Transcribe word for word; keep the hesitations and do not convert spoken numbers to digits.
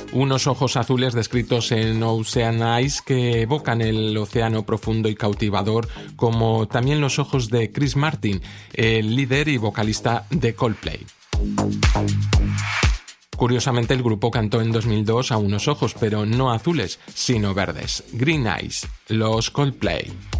unos ojos azules descritos en Ocean Eyes que evocan el océano profundo y cautivador, como también los ojos de Chris Martin, el líder y vocalista de Coldplay. Curiosamente, el grupo cantó en dos mil dos a unos ojos, pero no azules, sino verdes. Green Eyes, los Coldplay.